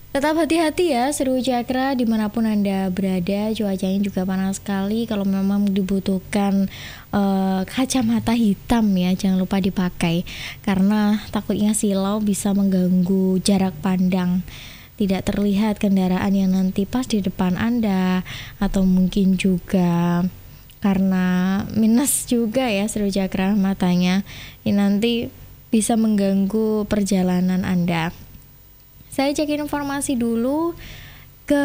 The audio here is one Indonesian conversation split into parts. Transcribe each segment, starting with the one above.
Tetap hati-hati ya Seru Cakra dimanapun Anda berada. Cuacanya juga panas sekali. Kalau memang dibutuhkan kacamata hitam ya, jangan lupa dipakai. Karena takutnya silau bisa mengganggu jarak pandang. Tidak terlihat kendaraan yang nanti pas di depan Anda. Atau mungkin juga karena minus juga ya Seru Cakra matanya. Ini nanti bisa mengganggu perjalanan Anda. Saya cek informasi dulu ke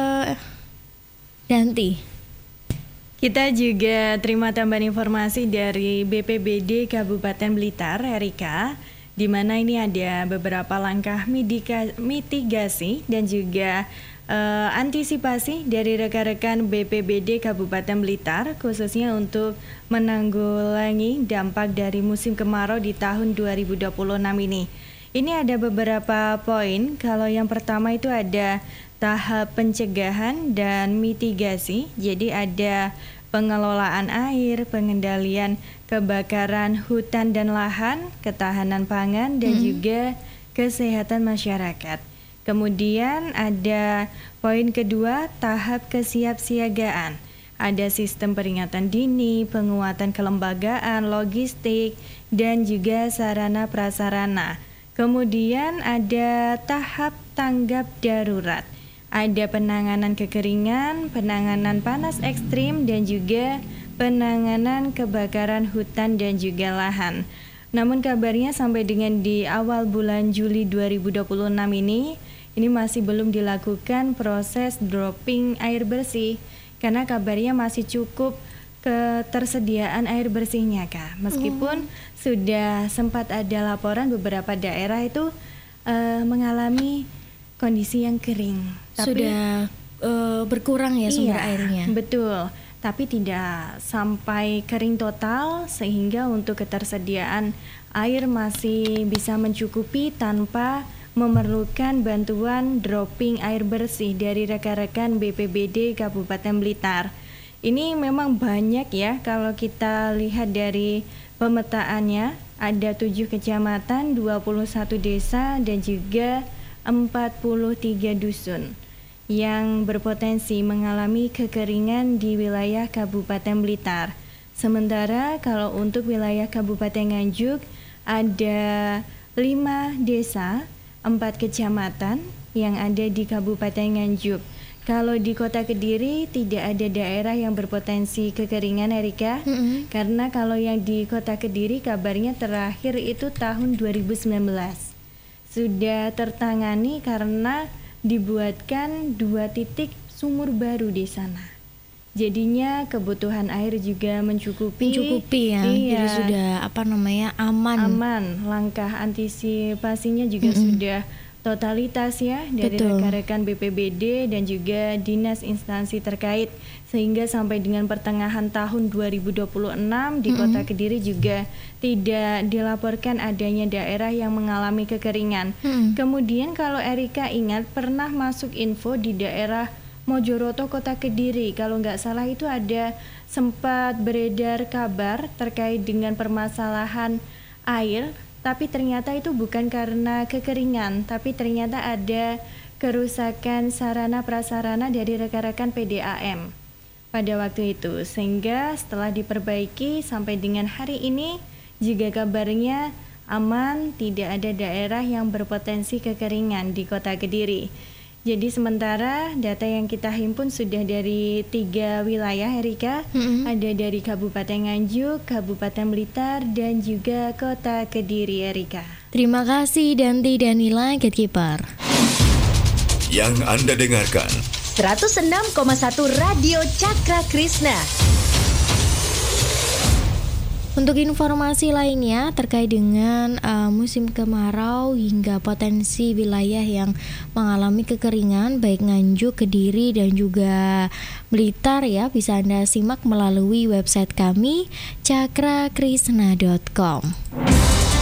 Danti. Kita juga terima tambahan informasi dari BPBD Kabupaten Blitar, Erika, di mana ini ada beberapa langkah mitigasi dan juga antisipasi dari rekan-rekan BPBD Kabupaten Blitar, khususnya untuk menanggulangi dampak dari musim kemarau di tahun 2026 ini. Ini ada beberapa poin. Kalau yang pertama itu ada tahap pencegahan dan mitigasi. Jadi ada pengelolaan air, pengendalian kebakaran hutan dan lahan, ketahanan pangan dan juga kesehatan masyarakat. Kemudian ada poin kedua, tahap kesiapsiagaan. Ada sistem peringatan dini, penguatan kelembagaan, logistik dan juga sarana prasarana. Kemudian ada tahap tanggap darurat, ada penanganan kekeringan, penanganan panas ekstrim, dan juga penanganan kebakaran hutan dan juga lahan. Namun kabarnya sampai dengan di awal bulan Juli 2026 ini masih belum dilakukan proses dropping air bersih, karena kabarnya masih cukup ketersediaan air bersihnya Kak. Meskipun sudah sempat ada laporan beberapa daerah itu mengalami kondisi yang kering. Sudah berkurang ya sumber airnya. Betul, tapi tidak sampai kering total sehingga untuk ketersediaan air masih bisa mencukupi tanpa memerlukan bantuan dropping air bersih dari rekan-rekan BPBD Kabupaten Blitar. Ini memang banyak ya kalau kita lihat dari pemetaannya, ada 7 kecamatan, 21 desa dan juga 43 dusun yang berpotensi mengalami kekeringan di wilayah Kabupaten Blitar. Sementara kalau untuk wilayah Kabupaten Nganjuk ada 5 desa, 4 kecamatan yang ada di Kabupaten Nganjuk. Kalau di Kota Kediri tidak ada daerah yang berpotensi kekeringan, Erika, karena kalau yang di Kota Kediri kabarnya terakhir itu tahun 2019 sudah tertangani karena dibuatkan 2 titik sumur baru di sana. Jadinya kebutuhan air juga mencukupi ya. Iya. Jadi sudah aman. Langkah antisipasinya juga sudah totalitas ya dari rekan-rekan BPBD dan juga dinas instansi terkait, sehingga sampai dengan pertengahan tahun 2026 di Kota Kediri juga tidak dilaporkan adanya daerah yang mengalami kekeringan. Kemudian kalau Erika ingat pernah masuk info di daerah Mojoroto Kota Kediri, kalau nggak salah itu ada sempat beredar kabar terkait dengan permasalahan air. Tapi ternyata itu bukan karena kekeringan, tapi ternyata ada kerusakan sarana prasarana dari rekan-rekan PDAM pada waktu itu. Sehingga setelah diperbaiki sampai dengan hari ini juga kabarnya aman, tidak ada daerah yang berpotensi kekeringan di Kota Kediri. Jadi sementara data yang kita himpun sudah dari 3 wilayah, Erika. Ada dari Kabupaten Nganjuk, Kabupaten Blitar, dan juga Kota Kediri, Erika. Terima kasih Danti Danila, Gatekeeper. Yang Anda dengarkan 106,1 Radio Cakra Krishna. Untuk informasi lainnya terkait dengan musim kemarau hingga potensi wilayah yang mengalami kekeringan baik Nganjuk, Kediri dan juga Blitar ya, bisa Anda simak melalui website kami cakrakrishna.com.